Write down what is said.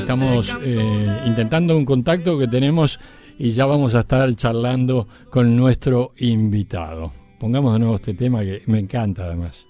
estamos intentando un contacto que tenemos y ya vamos a estar charlando con nuestro invitado. Pongamos de nuevo este tema que me encanta además.